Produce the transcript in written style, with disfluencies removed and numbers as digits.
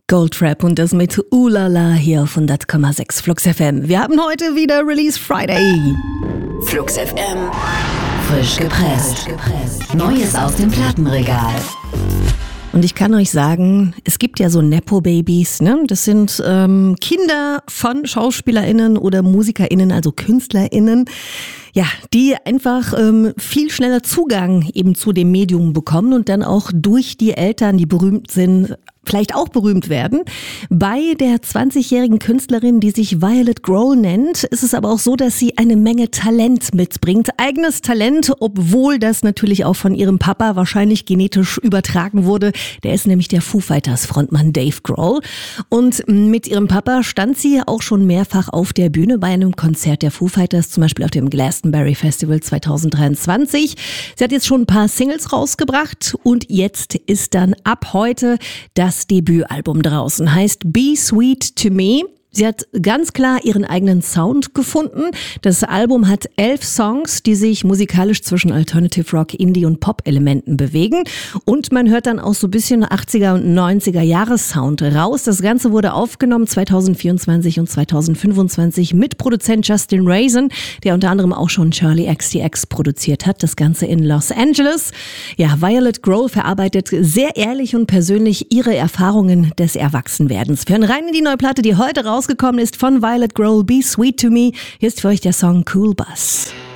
Goldtrap und das mit Ulala hier auf 100,6 Flux FM. Wir haben heute wieder Release Friday. Flux FM, frisch gepresst. Neues aus dem Plattenregal. Und ich kann euch sagen, es gibt ja so Nepo-Babys, ne? Das sind Kinder von SchauspielerInnen oder MusikerInnen, also KünstlerInnen, ja, die einfach viel schneller Zugang eben zu dem Medium bekommen und dann auch durch die Eltern, die berühmt sind, vielleicht auch berühmt werden. Bei der 20-jährigen Künstlerin, die sich Violet Grohl nennt, ist es aber auch so, dass sie eine Menge Talent mitbringt. Eigenes Talent, obwohl das natürlich auch von ihrem Papa wahrscheinlich genetisch übertragen wurde. Der ist nämlich der Foo Fighters Frontmann Dave Grohl. Und mit ihrem Papa stand sie auch schon mehrfach auf der Bühne bei einem Konzert der Foo Fighters, zum Beispiel auf dem Glastonbury Festival 2023. Sie hat jetzt schon ein paar Singles rausgebracht und jetzt ist dann ab heute das Debütalbum draußen, heißt Be Sweet to Me. Sie hat ganz klar ihren eigenen Sound gefunden. Das Album hat 11 Songs, die sich musikalisch zwischen Alternative Rock, Indie und Pop-Elementen bewegen. Und man hört dann auch so ein bisschen 80er und 90er Jahres-Sound raus. Das Ganze wurde aufgenommen 2024 und 2025 mit Produzent Justin Raisin, der unter anderem auch schon Charli XCX produziert hat. Das Ganze in Los Angeles. Ja, Violet Grohl verarbeitet sehr ehrlich und persönlich ihre Erfahrungen des Erwachsenwerdens. Wir hören rein in die neue Platte, die heute rausgekommen ist von Violet Grohl, Be Sweet to Me. Hier ist für euch der Song Cool Bus.